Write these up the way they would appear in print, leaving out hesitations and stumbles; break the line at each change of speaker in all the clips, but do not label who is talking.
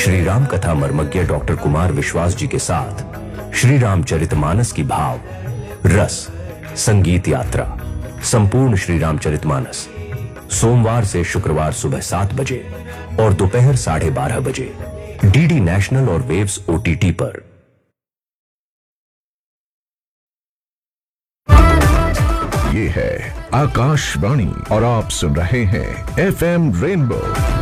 श्री राम कथा मर्मज्ञ डॉक्टर कुमार विश्वास जी के साथ श्री रामचरितमानस की भाव रस संगीत यात्रा संपूर्ण श्री रामचरितमानस सोमवार से शुक्रवार सुबह 7 बजे और दोपहर 12:30 बजे डीडी नेशनल और वेव्स OTT पर।
ये है आकाशवाणी और आप सुन रहे हैं FM रेनबो।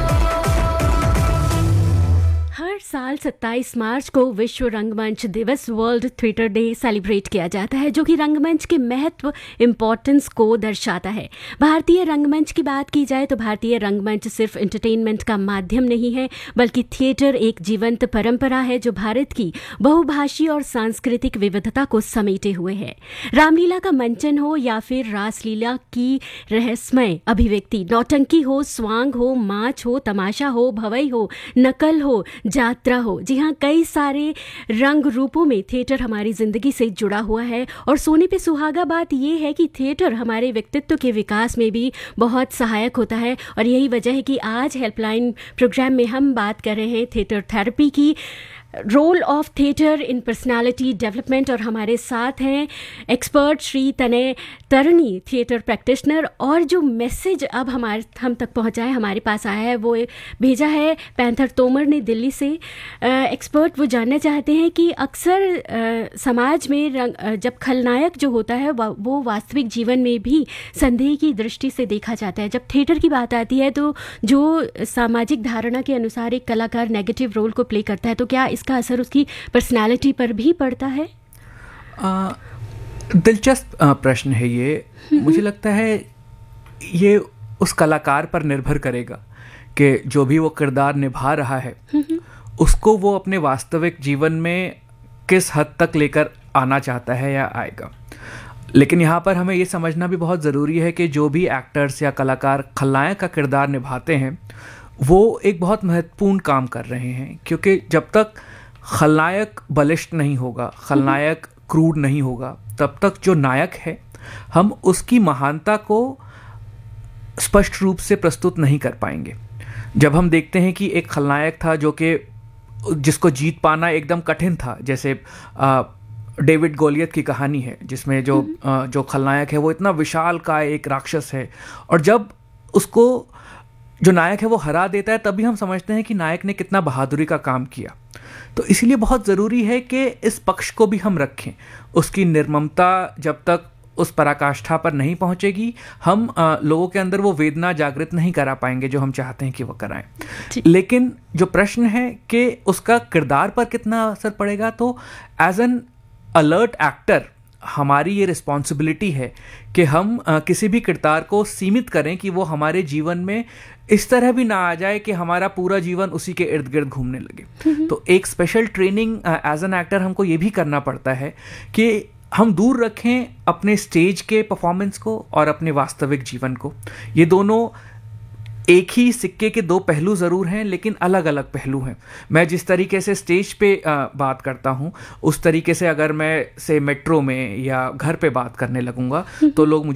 हर साल 27 मार्च को विश्व रंगमंच दिवस वर्ल्ड थिएटर डे सेलिब्रेट किया जाता है, जो कि रंगमंच के महत्व इम्पोर्टेंस को दर्शाता है। भारतीय रंगमंच की बात की जाए तो भारतीय रंगमंच सिर्फ एंटरटेनमेंट का माध्यम नहीं है, बल्कि थिएटर एक जीवंत परंपरा है जो भारत की बहुभाषी और सांस्कृतिक विविधता को समेटे हुए है। रामलीला का मंचन हो या फिर रासलीला की रहस्यमय अभिव्यक्ति, नौटंकी हो, स्वांग हो, माच हो, तमाशा हो, भवई हो, नकल हो, यात्रा हो, जी हाँ, कई सारे रंग रूपों में थिएटर हमारी जिंदगी से जुड़ा हुआ है। और सोने पे सुहागा बात यह है कि थिएटर हमारे व्यक्तित्व के विकास में भी बहुत सहायक होता है। और यही वजह है कि आज हेल्पलाइन प्रोग्राम में हम बात कर रहे हैं थिएटर थेरेपी की, role of theatre in personality development. और हमारे साथ हैं एक्सपर्ट श्री तनय तरनी, थिएटर प्रैक्टिशनर। और जो मैसेज अब हम तक पहुंचा है, हमारे पास आया है, वो भेजा है पैंथर तोमर ने दिल्ली से। एक्सपर्ट वो जानना चाहते हैं कि अक्सर समाज में जब खलनायक जो होता है वो वास्तविक जीवन में भी संदेह की दृष्टि से देखा जाता है। जब थिएटर की बात आती है तो जो सामाजिक धारणा के अनुसार एक कलाकार नेगेटिव रोल को प्ले करता है, तो क्या इसका असर उसकी पर्सनालिटी पर भी पड़ता है?
दिलचस्प प्रश्न है ये। मुझे लगता है ये उस कलाकार पर निर्भर करेगा कि जो भी वो किरदार निभा रहा है उसको वो अपने वास्तविक जीवन में किस हद तक लेकर आना चाहता है या आएगा। लेकिन यहाँ पर हमें ये समझना भी बहुत ज़रूरी है कि जो भी एक्टर्स या कलाकार खलनायक का किरदार निभाते हैं वो एक बहुत महत्वपूर्ण काम कर रहे हैं, क्योंकि जब तक खलनायक बलिष्ठ नहीं होगा, खलनायक क्रूर नहीं होगा, तब तक जो नायक है हम उसकी महानता को स्पष्ट रूप से प्रस्तुत नहीं कर पाएंगे। जब हम देखते हैं कि एक खलनायक था जिसको जीत पाना एकदम कठिन था, जैसे डेविड गोलियत की कहानी है, जिसमें जो खलनायक है वो इतना विशाल का एक राक्षस है, और जब उसको जो नायक है वो हरा देता है तभी हम समझते हैं कि नायक ने कितना बहादुरी का काम किया। तो इसीलिए बहुत ज़रूरी है कि इस पक्ष को भी हम रखें। उसकी निर्ममता जब तक उस पराकाष्ठा पर नहीं पहुंचेगी, हम लोगों के अंदर वो वेदना जागृत नहीं करा पाएंगे जो हम चाहते हैं कि वो कराएं। लेकिन जो प्रश्न है कि उसका किरदार पर कितना असर पड़ेगा, तो एज एन अलर्ट एक्टर हमारी ये रिस्पॉन्सिबिलिटी है कि हम किसी भी किरदार को सीमित करें कि वो हमारे जीवन में इस तरह भी ना आ जाए कि हमारा पूरा जीवन उसी के इर्द गिर्द घूमने लगे। तो एक special training as an actor हमको ये भी करना पड़ता है कि हम दूर रखें अपने स्टेज के परफॉर्मेंस को और अपने वास्तविक जीवन को। ये दोनों एक ही सिक्के के दो पहलू ज़रूर हैं, लेकिन अलग अलग पहलू हैं। मैं जिस तरीके से स्टेज पे बात करता हूँ, उस तरीके से अगर मैं से मेट्रो में या घर पे बात करने लगूंगा तो लोग